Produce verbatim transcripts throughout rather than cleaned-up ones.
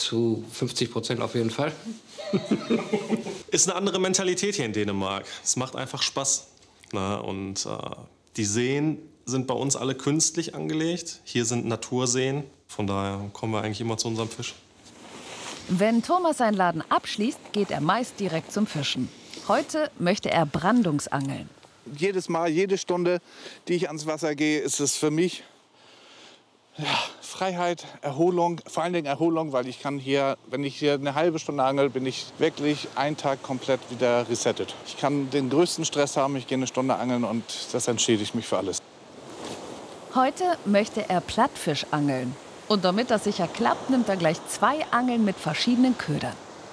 zu fünfzig Prozent auf jeden Fall. Ist eine andere Mentalität hier in Dänemark. Es macht einfach Spaß. Na, und äh, die Seen sind bei uns alle künstlich angelegt. Hier sind Naturseen. Von daher kommen wir eigentlich immer zu unserem Fisch. Wenn Thomas seinen Laden abschließt, geht er meist direkt zum Fischen. Heute möchte er Brandungsangeln. Jedes Mal, jede Stunde, die ich ans Wasser gehe, ist es für mich ja, Freiheit, Erholung, vor allen Dingen Erholung, weil ich kann hier, wenn ich hier eine halbe Stunde angel, bin ich wirklich einen Tag komplett wieder resettet. Ich kann den größten Stress haben, ich gehe eine Stunde angeln und das entschädigt mich für alles. Heute möchte er Plattfisch angeln. Und damit das sicher klappt, nimmt er gleich zwei Angeln mit verschiedenen Ködern.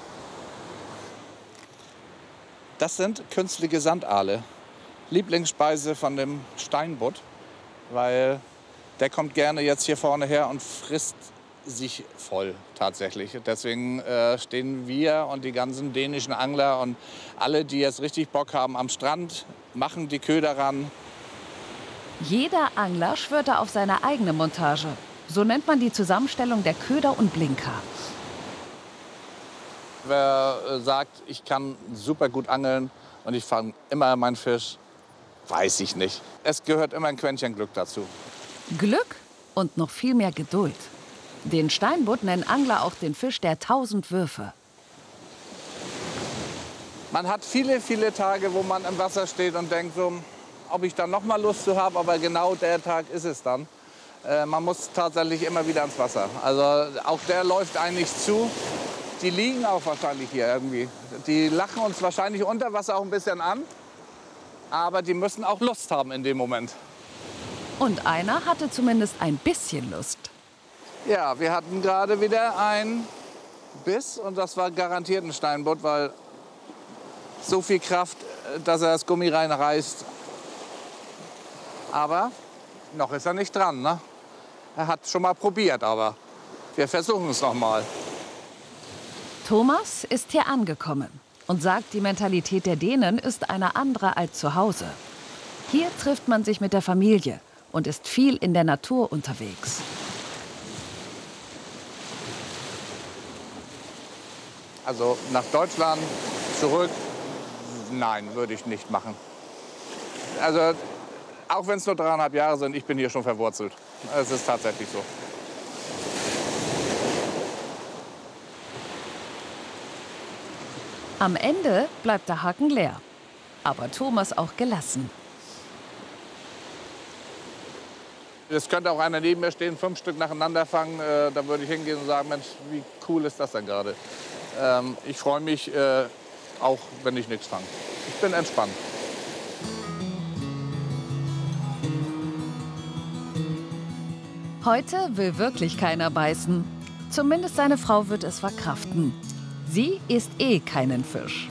Das sind künstliche Sandaale. Lieblingsspeise von dem Steinbutt, weil der kommt gerne jetzt hier vorne her und frisst sich voll tatsächlich. Deswegen äh, stehen wir und die ganzen dänischen Angler und alle, die jetzt richtig Bock haben am Strand, machen die Köder ran. Jeder Angler schwört auf seine eigene Montage. So nennt man die Zusammenstellung der Köder und Blinker. Wer äh, sagt, ich kann super gut angeln und ich fange immer meinen Fisch, weiß ich nicht. Es gehört immer ein Quäntchen Glück dazu. Glück und noch viel mehr Geduld. Den Steinbutt nennen Angler auch den Fisch der tausend Würfe. Man hat viele, viele Tage, wo man im Wasser steht und denkt, so, ob ich dann noch mal Lust zu habe, aber genau der Tag ist es dann. Äh, man muss tatsächlich immer wieder ins Wasser. Also auch der läuft eigentlich zu. Die liegen auch wahrscheinlich hier irgendwie. Die lachen uns wahrscheinlich unter Wasser auch ein bisschen an. Aber die müssen auch Lust haben in dem Moment. Und einer hatte zumindest ein bisschen Lust. Ja, wir hatten gerade wieder einen Biss und das war garantiert ein Steinbutt, weil so viel Kraft, dass er das Gummi reinreißt. Aber noch ist er nicht dran, ne? Er hat schon mal probiert, aber wir versuchen es noch mal. Thomas ist hier angekommen und sagt, die Mentalität der Dänen ist eine andere als zu Hause. Hier trifft man sich mit der Familie und ist viel in der Natur unterwegs. Also nach Deutschland zurück, nein, würde ich nicht machen. Also auch wenn es nur dreieinhalb Jahre sind, ich bin hier schon verwurzelt. Es ist tatsächlich so. Am Ende bleibt der Haken leer, aber Thomas auch gelassen. Es könnte auch einer neben mir stehen, fünf Stück nacheinander fangen. Äh, da würde ich hingehen und sagen, Mensch, wie cool ist das denn gerade? Ähm, ich freue mich, äh, auch wenn ich nichts fange. Ich bin entspannt. Heute will wirklich keiner beißen. Zumindest seine Frau wird es verkraften. Sie isst eh keinen Fisch.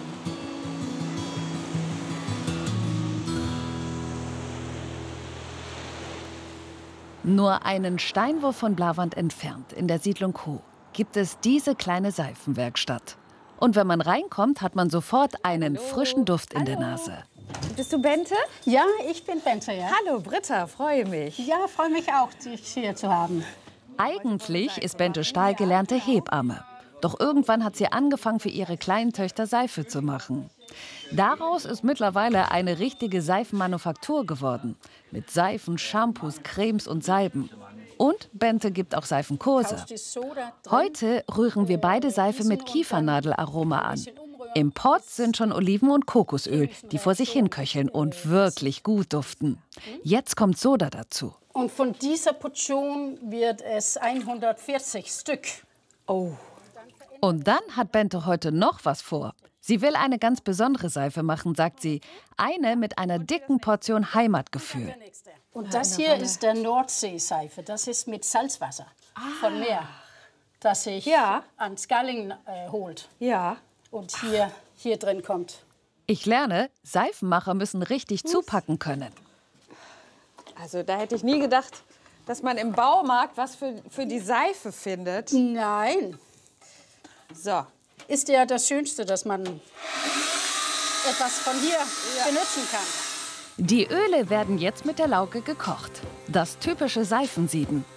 Nur einen Steinwurf von Blauwand entfernt, in der Siedlung Ho, gibt es diese kleine Seifenwerkstatt. Und wenn man reinkommt, hat man sofort einen Hallo. frischen Duft in Hallo. der Nase. Bist du Bente? Ja, ich bin Bente, ja. Hallo Britta, freue mich. Ja, freue mich auch, dich hier zu haben. Eigentlich ist Bente Stahl gelernte Hebamme. Doch irgendwann hat sie angefangen, für ihre kleinen Töchter Seife zu machen. Daraus ist mittlerweile eine richtige Seifenmanufaktur geworden. Mit Seifen, Shampoos, Cremes und Salben. Und Bente gibt auch Seifenkurse. Heute rühren wir beide Seife mit Kiefernadelaroma an. Im Pott sind schon Oliven und Kokosöl, die vor sich hinköcheln und wirklich gut duften. Jetzt kommt Soda dazu. Und von dieser Portion wird es hundertvierzig Stück. Oh. Und dann hat Bente heute noch was vor. Sie will eine ganz besondere Seife machen, sagt sie. Eine mit einer dicken Portion Heimatgefühl. Und das hier ist der Nordseeseife. Das ist mit Salzwasser von Meer, das sich Ja. an Skalling äh, holt Ja. und hier, hier drin kommt. Ich lerne, Seifenmacher müssen richtig zupacken können. Also da hätte ich nie gedacht, dass man im Baumarkt was für, für die Seife findet. Nein, So. ist ja das Schönste, dass man etwas von hier benutzen kann. Die Öle werden jetzt mit der Lauge gekocht. Das typische Seifensieden.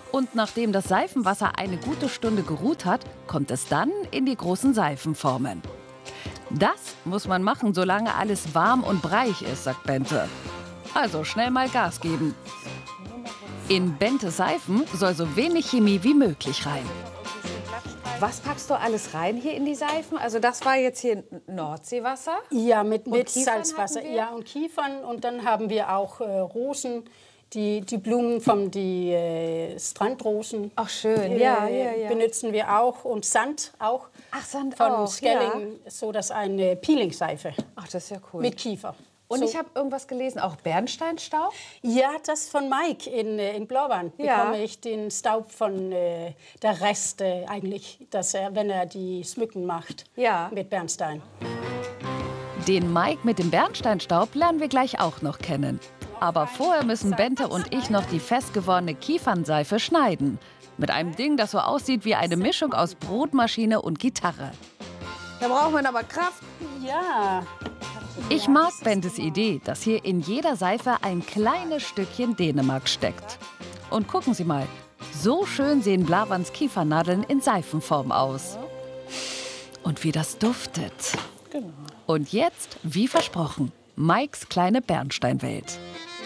Und nachdem das Seifenwasser eine gute Stunde geruht hat, kommt es dann in die großen Seifenformen. Das muss man machen, solange alles warm und breich ist, sagt Bente. Also schnell mal Gas geben. In Bentes Seifen soll so wenig Chemie wie möglich rein. Was packst du alles rein hier in die Seifen? Also das war jetzt hier Nordseewasser? Ja, mit, mit Kiefern Salzwasser. hatten wir? Ja, und Kiefern. Und dann haben wir auch äh, Rosen, die, die Blumen von die äh, Strandrosen. Ach schön, äh, ja, ja, ja. Benutzen wir auch. Und Sand auch. Ach, Sand von auch, Skelling, so dass eine Peelingseife Ach, das ist ja cool. mit Kiefer. Und so. ich habe irgendwas gelesen, auch Bernsteinstaub? Ja, das von Mike in, äh, in Blauwand Ja. bekomme ich den Staub von äh, der Reste eigentlich, dass er, wenn er die Smücken macht Ja. mit Bernstein. Den Mike mit dem Bernsteinstaub lernen wir gleich auch noch kennen. Aber vorher müssen Bente und ich noch die festgewordene Kiefernseife schneiden. Mit einem Ding, das so aussieht wie eine Mischung aus Brotmaschine und Gitarre. Da braucht man aber Kraft. Ja. Ich mag Bentes Idee, dass hier in jeder Seife ein kleines Stückchen Dänemark steckt. Und gucken Sie mal, so schön sehen Blawands Kiefernadeln in Seifenform aus. Und wie das duftet. Genau. Und jetzt, wie versprochen, Mikes kleine Bernsteinwelt.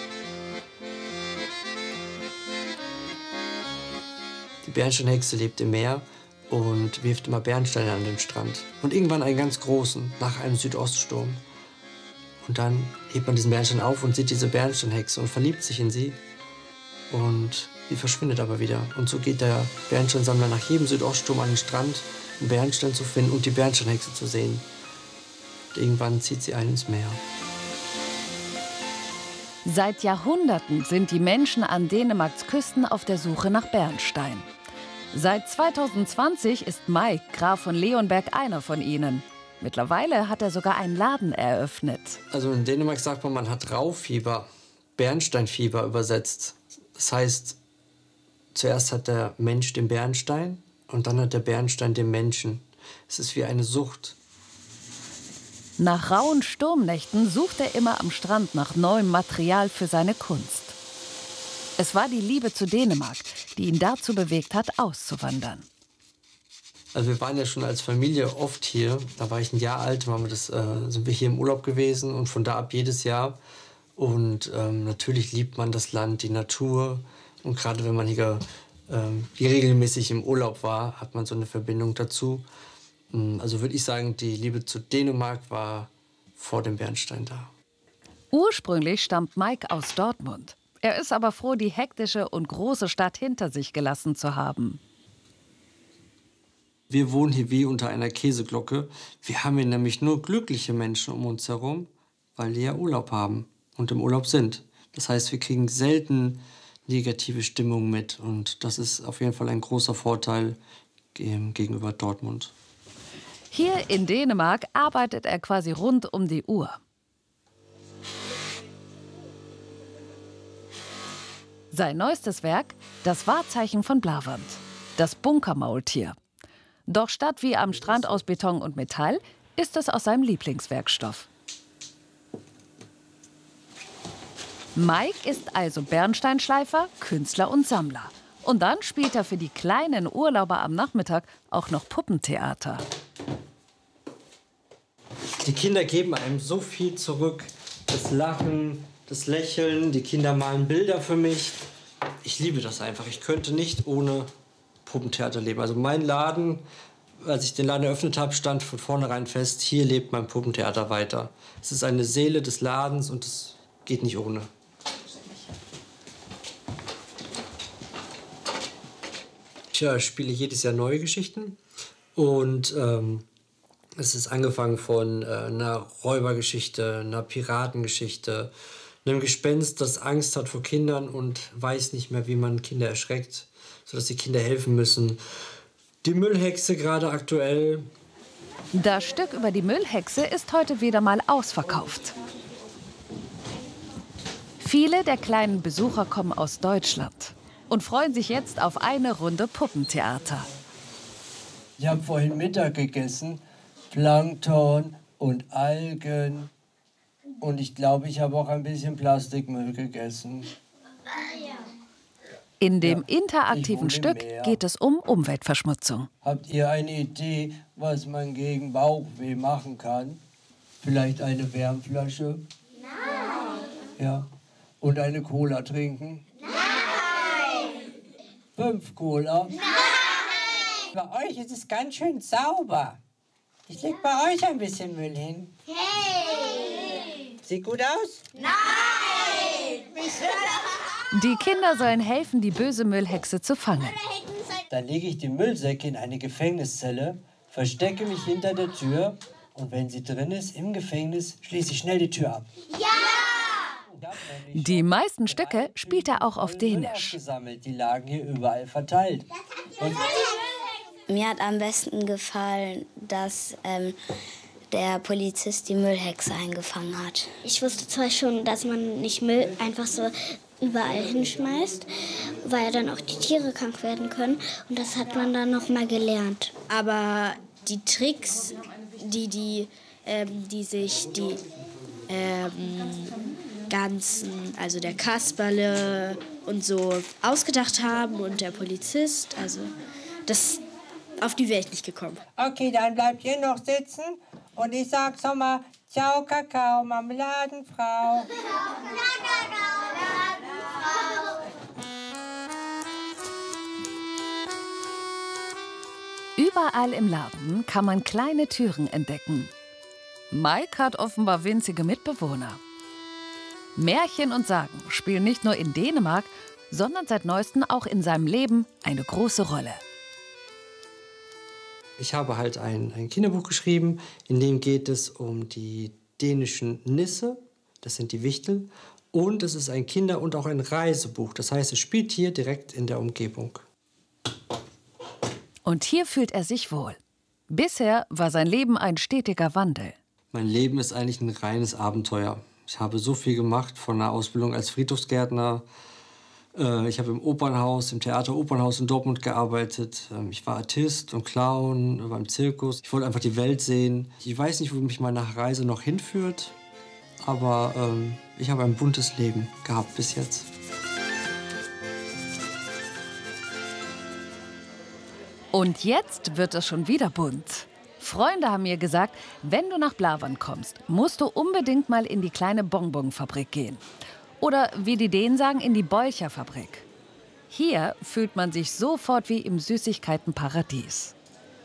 Die Bernsteinhexe lebt im Meer und wirft immer Bernsteine an den Strand. Und irgendwann einen ganz großen, nach einem Südoststurm. Und dann hebt man diesen Bernstein auf und sieht diese Bernsteinhexe und verliebt sich in sie. Und sie verschwindet aber wieder. Und so geht der Bernsteinsammler nach jedem Südoststurm an den Strand, um Bernstein zu finden und die Bernsteinhexe zu sehen. Und irgendwann zieht sie ein ins Meer. Seit Jahrhunderten sind die Menschen an Dänemarks Küsten auf der Suche nach Bernstein. Seit zweitausendzwanzig ist Mike, Graf von Leonberg, einer von ihnen. Mittlerweile hat er sogar einen Laden eröffnet. Also in Dänemark sagt man, man hat Rauffieber, Bernsteinfieber übersetzt. Das heißt, zuerst hat der Mensch den Bernstein und dann hat der Bernstein den Menschen. Es ist wie eine Sucht. Nach rauen Sturmnächten sucht er immer am Strand nach neuem Material für seine Kunst. Es war die Liebe zu Dänemark, die ihn dazu bewegt hat, auszuwandern. Also wir waren ja schon als Familie oft hier. Da war ich ein Jahr alt, waren wir das, äh, sind wir hier im Urlaub gewesen und von da ab jedes Jahr. Und ähm, natürlich liebt man das Land, die Natur. Und gerade wenn man hier, ähm, hier regelmäßig im Urlaub war, hat man so eine Verbindung dazu. Also würde ich sagen, die Liebe zu Dänemark war vor dem Bernstein da. Ursprünglich stammt Mike aus Dortmund. Er ist aber froh, die hektische und große Stadt hinter sich gelassen zu haben. Wir wohnen hier wie unter einer Käseglocke. Wir haben hier nämlich nur glückliche Menschen um uns herum, weil die ja Urlaub haben und im Urlaub sind. Das heißt, wir kriegen selten negative Stimmung mit. Und das ist auf jeden Fall ein großer Vorteil gegenüber Dortmund. Hier in Dänemark arbeitet er quasi rund um die Uhr. Sein neuestes Werk, das Wahrzeichen von Blauwand, das Bunkermaultier. Doch statt wie am Strand aus Beton und Metall, ist es aus seinem Lieblingswerkstoff. Mike ist also Bernsteinschleifer, Künstler und Sammler. Und dann spielt er für die kleinen Urlauber am Nachmittag auch noch Puppentheater. Die Kinder geben einem so viel zurück. Das Lachen, das Lächeln, die Kinder malen Bilder für mich. Ich liebe das einfach. Ich könnte nicht ohne Puppentheater leben. Also mein Laden, als ich den Laden eröffnet habe, stand von vornherein fest, hier lebt mein Puppentheater weiter. Es ist eine Seele des Ladens und es geht nicht ohne. Ich spiele jedes Jahr neue Geschichten und ähm, es ist angefangen von äh, einer Räubergeschichte, einer Piratengeschichte, einem Gespenst, das Angst hat vor Kindern und weiß nicht mehr, wie man Kinder erschreckt, sodass die Kinder helfen müssen. Die Müllhexe gerade aktuell. Das Stück über die Müllhexe ist heute wieder mal ausverkauft. Viele der kleinen Besucher kommen aus Deutschland und freuen sich jetzt auf eine Runde Puppentheater. Ich habe vorhin Mittag gegessen, Plankton und Algen. Und ich glaube, ich habe auch ein bisschen Plastikmüll gegessen. In dem Ja, interaktiven ich wohne im Stück Meer. geht es um Umweltverschmutzung. Habt ihr eine Idee, was man gegen Bauchweh machen kann? Vielleicht eine Wärmflasche? Nein. Ja. Und eine Cola trinken? Nein. Fünf Cola? Nein. Bei euch ist es ganz schön sauber. Ich leg bei euch ein bisschen Müll hin. Hey. Sieht gut aus? Die Kinder sollen helfen, die böse Müllhexe zu fangen. Dann lege ich die Müllsäcke in eine Gefängniszelle, verstecke mich hinter der Tür und wenn sie drin ist, im Gefängnis, schließe ich schnell die Tür ab. Die meisten Stücke spielt er auch auf Dänisch. Gesammelt. Die lagen hier überall verteilt. Und Mir hat am besten gefallen, dass ähm, der Polizist die Müllhexe eingefangen hat. Ich wusste zwar schon, dass man nicht Müll einfach so überall hinschmeißt, weil dann auch die Tiere krank werden können. Und das hat man dann noch mal gelernt. Aber die Tricks, die, die, ähm, die sich die ähm, ganzen, also der Kasperle und so ausgedacht haben und der Polizist, also das, auf die wäre ich nicht gekommen. okay, dann bleibt ihr noch sitzen und ich sag schon mal, ciao, Kakao, Marmeladenfrau. Überall im Laden kann man kleine Türen entdecken. Mike hat offenbar winzige Mitbewohner. Märchen und Sagen spielen nicht nur in Dänemark, sondern seit neuestem auch in seinem Leben eine große Rolle. Ich habe halt ein, ein Kinderbuch geschrieben, in dem geht es um die dänischen Nisse, das sind die Wichtel, und es ist ein Kinder- und auch ein Reisebuch. Das heißt, es spielt hier direkt in der Umgebung. Und hier fühlt er sich wohl. Bisher war sein Leben ein stetiger Wandel. Mein Leben ist eigentlich ein reines Abenteuer. Ich habe so viel gemacht, von einer Ausbildung als Friedhofsgärtner. Äh, ich habe im Opernhaus, im Theater Opernhaus in Dortmund gearbeitet. Ähm, ich war Artist und Clown, war im Zirkus. Ich wollte einfach die Welt sehen. Ich weiß nicht, wo mich meine Reise noch hinführt, aber ähm, ich habe ein buntes Leben gehabt bis jetzt. Und jetzt wird es schon wieder bunt. Freunde haben mir gesagt, wenn du nach Blavand kommst, musst du unbedingt mal in die kleine Bonbonfabrik gehen. Oder wie die Dänen sagen, in die Bolcherfabrik. Hier fühlt man sich sofort wie im Süßigkeitenparadies.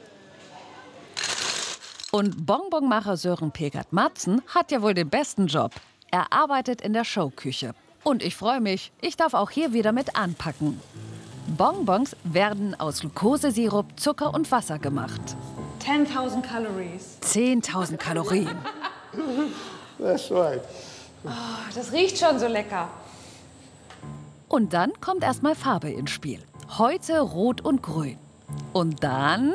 Und Bonbonmacher Sören Pegert Madsen hat ja wohl den besten Job. Er arbeitet in der Showküche. Und ich freue mich, ich darf auch hier wieder mit anpacken. Bonbons werden aus Glukosesirup, Zucker und Wasser gemacht. zehntausend Calories. zehntausend Kalorien. That's right. Oh, das riecht schon so lecker. Und dann kommt erstmal Farbe ins Spiel. Heute Rot und Grün. Und dann...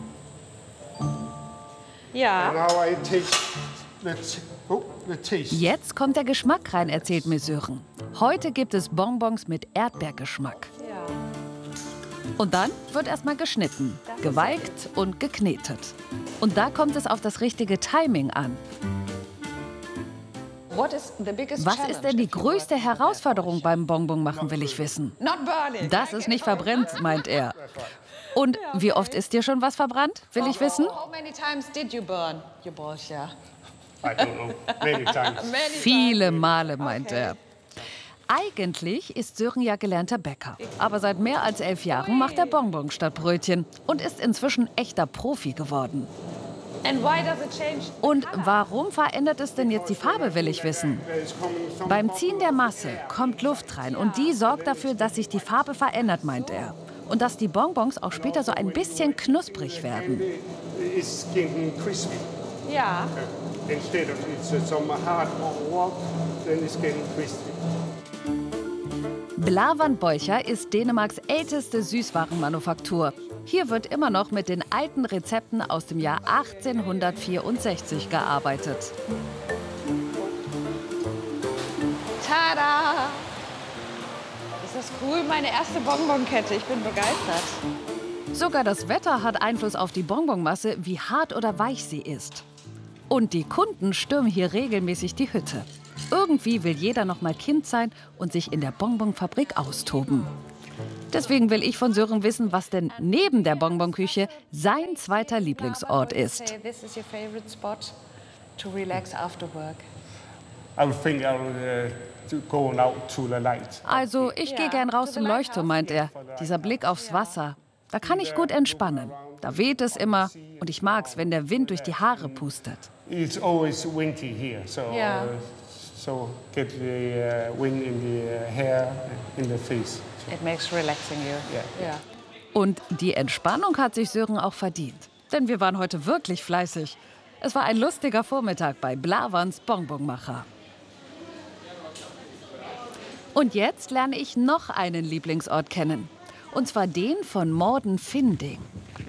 Ja. Now I taste the, t- oh, the taste. Jetzt kommt der Geschmack rein, erzählt mir Sören. Heute gibt es Bonbons mit Erdbeergeschmack. Ja. Und dann wird erstmal geschnitten, gewalkt und geknetet. Und da kommt es auf das richtige Timing an. Was ist denn die größte Herausforderung beim Bonbonmachen, will ich wissen. Dass es nicht verbrennt, meint er. Und wie oft ist dir schon was verbrannt, will ich wissen? I don't know. Many times. Viele Male, meint er. Eigentlich ist Sören ja gelernter Bäcker. Aber seit mehr als elf Jahren macht er Bonbons statt Brötchen und ist inzwischen echter Profi geworden. Und warum verändert es denn jetzt die Farbe, will ich wissen. Beim Ziehen der Masse kommt Luft rein und die sorgt dafür, dass sich die Farbe verändert, meint er. Und dass die Bonbons auch später so ein bisschen knusprig werden. It's getting crispy. Ja. Instead of it's some hard work, then it's getting crispy. Blavand Bolcher ist Dänemarks älteste Süßwarenmanufaktur. Hier wird immer noch mit den alten Rezepten aus dem Jahr achtzehnhundertvierundsechzig gearbeitet. Tada! Ist das cool? Meine erste Bonbonkette. Ich bin begeistert. Sogar das Wetter hat Einfluss auf die Bonbonmasse, wie hart oder weich sie ist. Und die Kunden stürmen hier regelmäßig die Hütte. Irgendwie will jeder noch mal Kind sein und sich in der Bonbonfabrik austoben. Deswegen will ich von Sören wissen, was denn neben der Bonbonküche sein zweiter Lieblingsort ist. Also, ich gehe gern raus zum Leuchtturm, meint er. Dieser Blick aufs Wasser, da kann ich gut entspannen. Da weht es immer und ich mag's, wenn der Wind durch die Haare pustet. It's always windy here, so Yeah. uh, so get the uh, wind in the uh, hair, in the face. It makes relaxing you. Yeah. Yeah. Und die Entspannung hat sich Sören auch verdient. Denn wir waren heute wirklich fleißig. Es war ein lustiger Vormittag bei Blavans Bonbonmacher. Und jetzt lerne ich noch einen Lieblingsort kennen. Und zwar den von Morden Finding.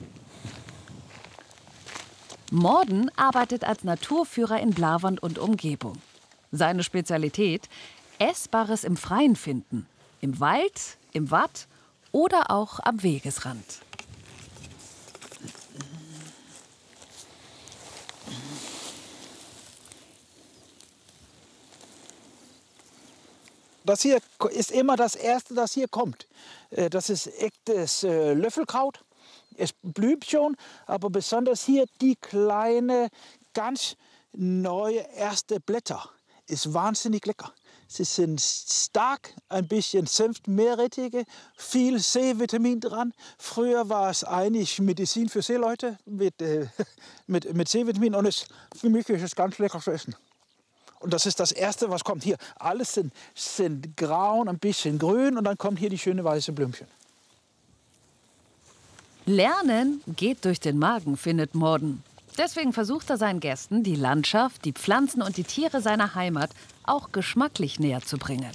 Morden arbeitet als Naturführer in Blavand und Umgebung. Seine Spezialität: Essbares im Freien finden. Im Wald, im Watt oder auch am Wegesrand. Das hier ist immer das Erste, das hier kommt. Das ist echtes Löffelkraut. Es blüht schon, aber besonders hier die kleine, ganz neue erste Blätter. Ist wahnsinnig lecker. Sie sind stark, ein bisschen sanft, meerrettige, viel C-Vitamin dran. Früher war es eigentlich Medizin für Seeleute mit, äh, mit, mit C-Vitamin und es, für mich ist es ganz lecker zu essen. Und das ist das Erste, was kommt hier. Alles sind, sind grau, ein bisschen grün und dann kommen hier die schönen weißen Blümchen. Lernen geht durch den Magen, findet Morden. Deswegen versucht er seinen Gästen, die Landschaft, die Pflanzen und die Tiere seiner Heimat auch geschmacklich näher zu bringen.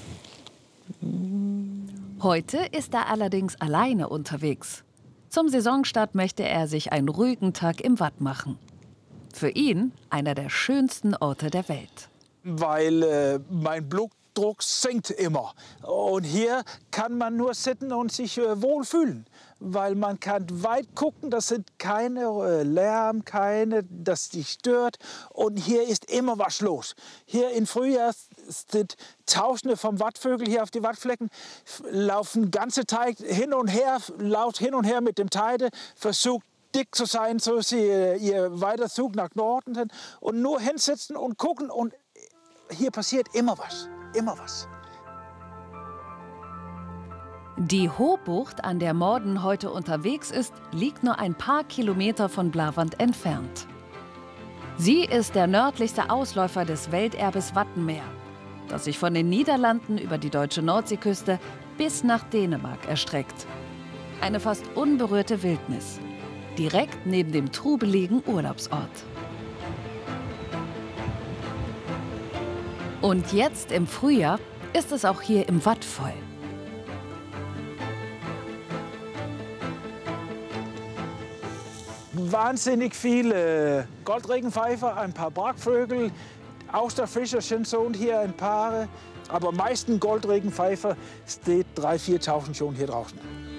Heute ist er allerdings alleine unterwegs. Zum Saisonstart möchte er sich einen ruhigen Tag im Watt machen. Für ihn einer der schönsten Orte der Welt. Weil äh, mein Blutdruck sinkt immer. Und hier kann man nur sitzen und sich äh, wohlfühlen. Weil man kann weit gucken, das sind keine äh, Lärm, keine, das dich stört. Und hier ist immer was los. Hier im Frühjahr sind Tausende von Wattvögel hier auf die Wattflecken, laufen ganze Zeit hin und her, laut hin und her mit dem Tide, versucht dick zu sein, so sie ihr Weiterzug nach Norden sind. Und nur hinsitzen und gucken und hier passiert immer was, immer was. Die Hohbucht, an der Morden heute unterwegs ist, liegt nur ein paar Kilometer von Blavand entfernt. Sie ist der nördlichste Ausläufer des Welterbes Wattenmeer, das sich von den Niederlanden über die deutsche Nordseeküste bis nach Dänemark erstreckt. Eine fast unberührte Wildnis, direkt neben dem trubeligen Urlaubsort. Und jetzt im Frühjahr ist es auch hier im Watt voll. Wahnsinnig viele Goldregenpfeifer, ein paar Brachvögel, Austerfischer sind so und hier ein paar. Aber meisten Goldregenpfeifer steht dreitausend, viertausend schon hier draußen.